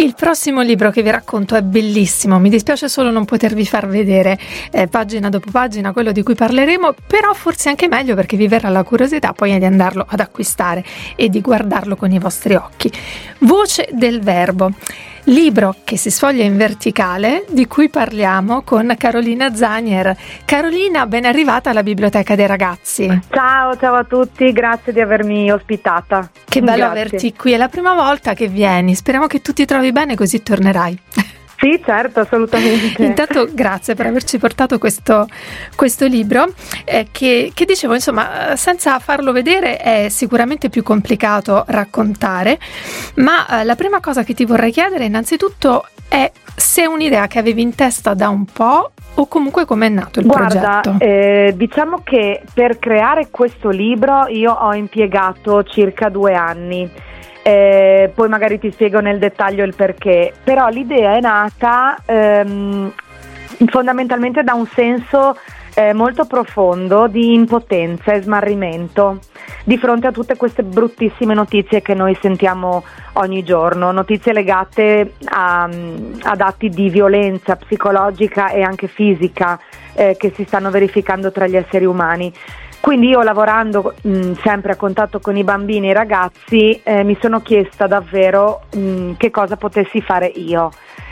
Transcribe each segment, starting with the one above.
Il prossimo libro che vi racconto è bellissimo, mi dispiace solo non potervi far vedere pagina dopo pagina quello di cui parleremo, però forse anche meglio perché vi verrà la curiosità poi di andarlo ad acquistare e di guardarlo con i vostri occhi. Voce del Verbo, libro che si sfoglia in verticale, di cui parliamo con Carolina Zanier. Carolina, ben arrivata alla Biblioteca dei Ragazzi. Ciao a tutti, grazie di avermi ospitata. Che bello Grazie. averti qui, è la prima volta che vieni, speriamo che tu ti trovi bene così tornerai. Sì, certo, assolutamente. Intanto grazie per averci portato questo libro che dicevo, insomma, senza farlo vedere è sicuramente più complicato raccontare, ma la prima cosa che ti vorrei chiedere innanzitutto è se è un'idea che avevi in testa da un po' o comunque com'è nato il progetto. Diciamo che per creare questo libro io ho impiegato circa 2 anni. Poi magari ti spiego nel dettaglio il perché, però l'idea è nata fondamentalmente da un senso molto profondo di impotenza e smarrimento di fronte a tutte queste bruttissime notizie che noi sentiamo ogni giorno, notizie legate ad atti di violenza psicologica e anche fisica che si stanno verificando tra gli esseri umani. Quindi io, lavorando sempre a contatto con i bambini e i ragazzi, mi sono chiesta davvero che cosa potessi fare io,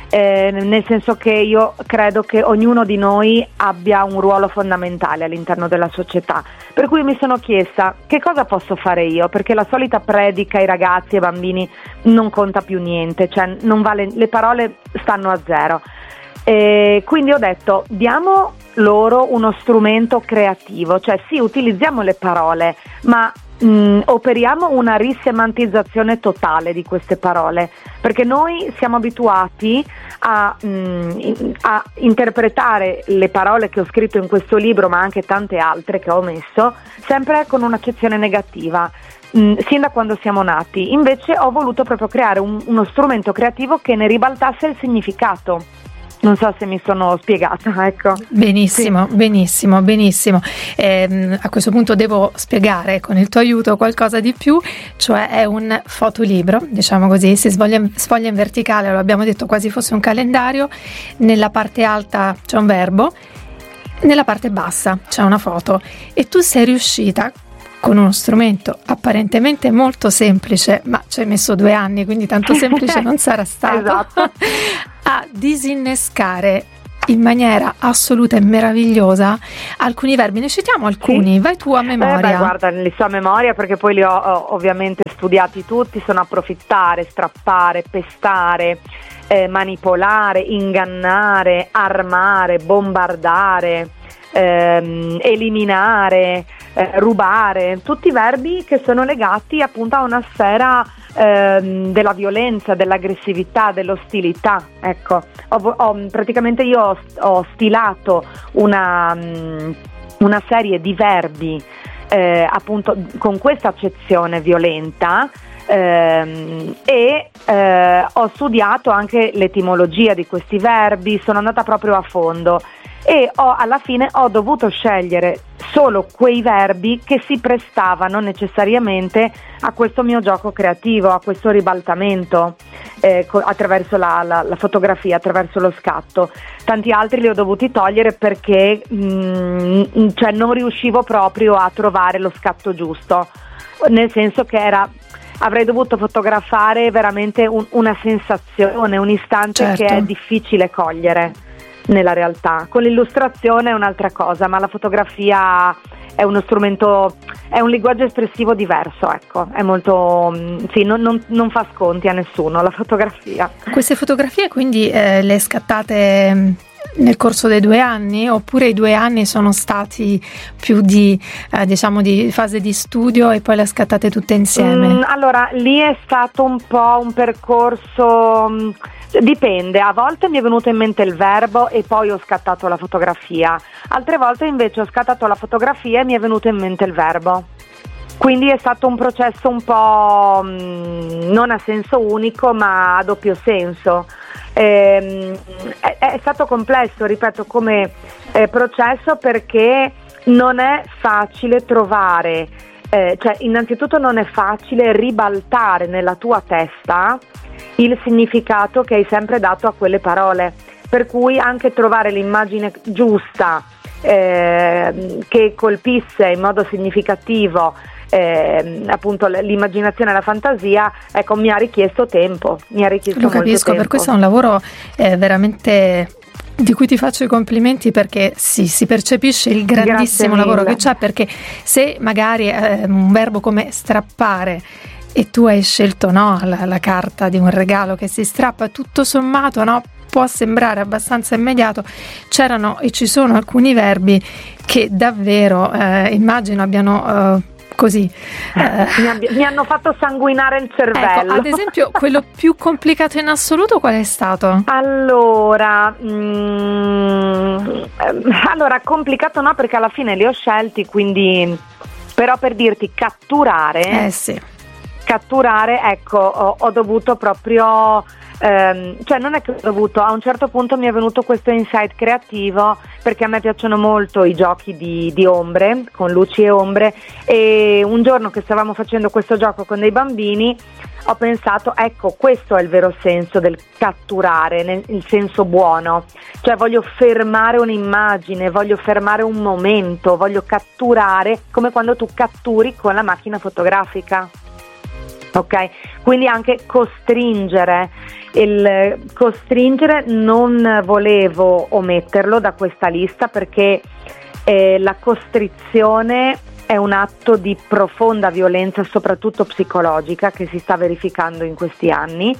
nel senso che io credo che ognuno di noi abbia un ruolo fondamentale all'interno della società, per cui mi sono chiesta che cosa posso fare io, perché la solita predica ai ragazzi e ai bambini non conta più niente, cioè non vale, le parole stanno a zero. Quindi ho detto, diamo loro uno strumento creativo, cioè sì, utilizziamo le parole, ma operiamo una risemantizzazione totale di queste parole, perché noi siamo abituati a interpretare le parole che ho scritto in questo libro, ma anche tante altre che ho messo, sempre con un'accezione negativa, sin da quando siamo nati. Invece ho voluto proprio creare uno strumento creativo che ne ribaltasse il significato. Non so se mi sono spiegata, ecco. Benissimo, sì. benissimo. A questo punto devo spiegare con il tuo aiuto qualcosa di più, cioè è un fotolibro, diciamo così, si sfoglia in verticale, lo abbiamo detto quasi fosse un calendario, nella parte alta c'è un verbo, nella parte bassa c'è una foto e tu sei riuscita con uno strumento apparentemente molto semplice, ma ci hai messo 2 anni, quindi tanto semplice non sarà stato, esatto. a disinnescare in maniera assoluta e meravigliosa alcuni verbi. Ne citiamo alcuni, sì. Vai tu a memoria. Guarda, li so a memoria perché poi li ho ovviamente studiati tutti. Sono approfittare, strappare, pestare, manipolare, ingannare, armare, bombardare, eliminare, rubare, tutti verbi che sono legati appunto a una sfera della violenza, dell'aggressività, dell'ostilità. Ecco, praticamente io ho stilato una serie di verbi appunto con questa accezione violenta e ho studiato anche l'etimologia di questi verbi, sono andata proprio a fondo e alla fine ho dovuto scegliere solo quei verbi che si prestavano necessariamente a questo mio gioco creativo, a questo ribaltamento attraverso la fotografia, attraverso lo scatto. Tanti altri li ho dovuti togliere perché cioè non riuscivo proprio a trovare lo scatto giusto, nel senso che avrei dovuto fotografare veramente una sensazione, un istante, certo, che è difficile cogliere nella realtà. Con l'illustrazione è un'altra cosa, ma la fotografia è uno strumento, è un linguaggio espressivo diverso, ecco, è molto, sì, non fa sconti a nessuno la fotografia. Queste fotografie quindi le scattate nel corso dei 2 anni, oppure i 2 anni sono stati più di fase di studio e poi le scattate tutte insieme? Allora, lì è stato un po' un percorso, dipende, a volte mi è venuto in mente il verbo e poi ho scattato la fotografia, altre volte invece ho scattato la fotografia e mi è venuto in mente il verbo. Quindi è stato un processo un po' non a senso unico ma a doppio senso. È stato complesso, ripeto, come processo, perché non è facile trovare, cioè innanzitutto non è facile ribaltare nella tua testa il significato che hai sempre dato a quelle parole, per cui anche trovare l'immagine giusta che colpisse in modo significativo appunto l'immaginazione e la fantasia, ecco, mi ha richiesto tempo, mi ha richiesto Lo molto capisco, tempo. per questo è un lavoro veramente di cui ti faccio i complimenti, perché si percepisce il grandissimo lavoro che c'è, perché se magari un verbo come strappare e tu hai scelto la carta di un regalo che si strappa, tutto sommato può sembrare abbastanza immediato, c'erano e ci sono alcuni verbi che davvero immagino abbiano così mi hanno fatto sanguinare il cervello. Ecco, ad esempio quello più complicato in assoluto qual è stato? Allora complicato no, perché alla fine li ho scelti, quindi, però per dirti catturare catturare, ecco, ho dovuto proprio cioè non è che ho dovuto, a un certo punto mi è venuto questo insight creativo, perché a me piacciono molto i giochi di ombre, con luci e ombre, e un giorno che stavamo facendo questo gioco con dei bambini ho pensato, ecco, questo è il vero senso del catturare, il senso buono, cioè voglio fermare un'immagine, voglio fermare un momento, voglio catturare, come quando tu catturi con la macchina fotografica. Ok, quindi anche costringere. Il costringere non volevo ometterlo da questa lista, perché la costrizione è un atto di profonda violenza, soprattutto psicologica, che si sta verificando in questi anni,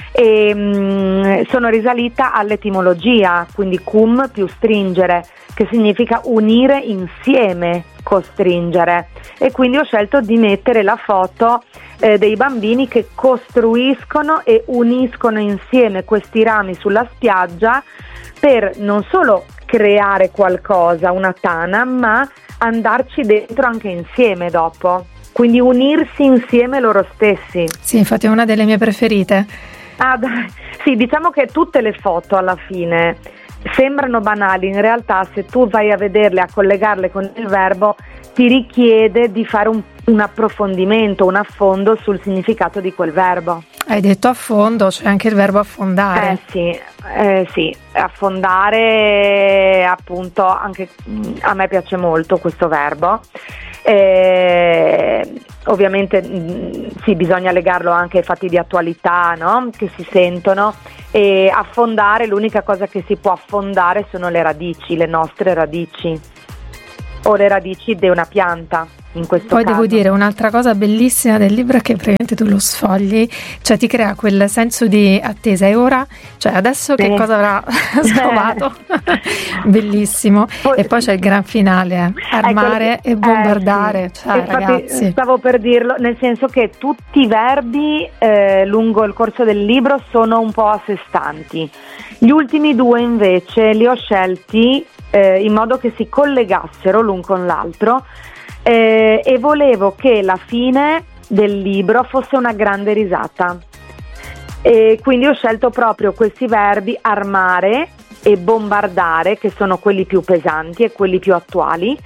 e sono risalita all'etimologia, quindi cum più stringere, che significa unire insieme, costringere, e quindi ho scelto di mettere la foto dei bambini che costruiscono e uniscono insieme questi rami sulla spiaggia per non solo creare qualcosa, una tana, ma andarci dentro anche insieme dopo, quindi unirsi insieme loro stessi. Sì, infatti è una delle mie preferite. Sì, diciamo che tutte le foto alla fine sembrano banali, in realtà se tu vai a vederle, a collegarle con il verbo, ti richiede di fare un approfondimento, un affondo sul significato di quel verbo. Hai detto affondo, c'è anche il verbo affondare. Sì, affondare, appunto, anche a me piace molto questo verbo. Ovviamente sì, bisogna legarlo anche ai fatti di attualità, no? Che si sentono, e affondare, l'unica cosa che si può affondare sono le radici, le nostre radici, o le radici di una pianta. In questo Poi caso. devo dire un'altra cosa bellissima del libro è che praticamente tu lo sfogli, cioè ti crea quel senso di attesa, e ora, cioè adesso che cosa avrà scovato? Bellissimo. E poi c'è il gran finale, armare e bombardare, sì. Cioè, ragazzi, stavo per dirlo, nel senso che tutti i verbi lungo il corso del libro sono un po' a sé stanti, gli ultimi due invece li ho scelti in modo che si collegassero l'un con l'altro, e volevo che la fine del libro fosse una grande risata, e quindi ho scelto proprio questi verbi, armare e bombardare, che sono quelli più pesanti e quelli più attuali,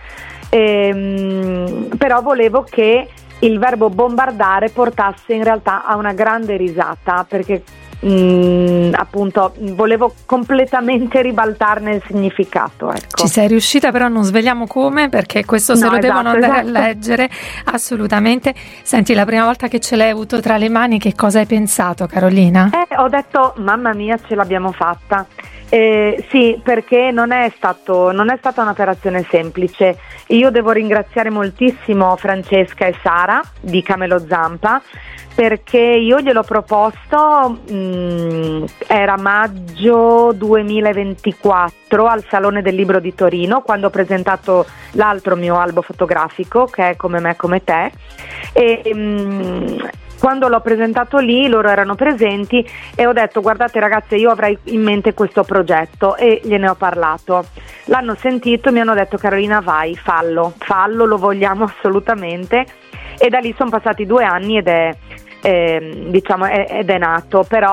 però volevo che il verbo bombardare portasse in realtà a una grande risata, perché appunto volevo completamente ribaltarne il significato, ecco. Ci sei riuscita, però non sveliamo come, perché questo se lo devono andare a leggere assolutamente. Senti, la prima volta che ce l'hai avuto tra le mani, che cosa hai pensato, Carolina? Ho detto, mamma mia, ce l'abbiamo fatta. Sì, perché non è stata un'operazione semplice. Io devo ringraziare moltissimo Francesca e Sara di Camelo Zampa, perché io gliel'ho proposto, era maggio 2024 al Salone del Libro di Torino, quando ho presentato l'altro mio albo fotografico, che è Come me, come te, e quando l'ho presentato lì loro erano presenti e ho detto, guardate ragazze, io avrei in mente questo progetto, e gliene ho parlato. L'hanno sentito e mi hanno detto, Carolina, vai, fallo, lo vogliamo assolutamente, e da lì sono passati 2 anni ed è nato. Però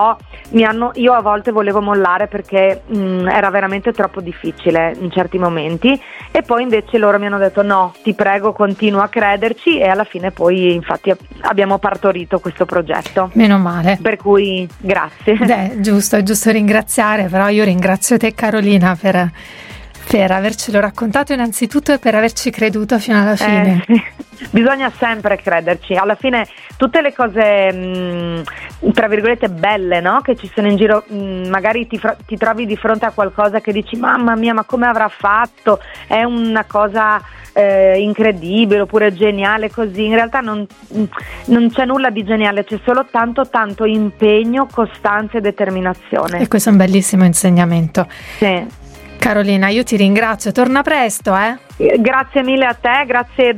io a volte volevo mollare perché era veramente troppo difficile in certi momenti, e poi invece loro mi hanno detto no, ti prego, continua a crederci, e alla fine poi infatti abbiamo partorito questo progetto. Meno male. Per cui grazie. È giusto ringraziare, però io ringrazio te, Carolina, per avercelo raccontato innanzitutto e per averci creduto fino alla fine. Sì. Bisogna sempre crederci, alla fine tutte le cose tra virgolette belle, no? Che ci sono in giro, magari ti trovi di fronte a qualcosa che dici mamma mia, ma come avrà fatto, è una cosa incredibile oppure geniale, così in realtà non c'è nulla di geniale, c'è solo tanto impegno, costanza e determinazione. E questo è un bellissimo insegnamento. Sì. Carolina, io ti ringrazio, torna presto, Grazie mille a te, grazie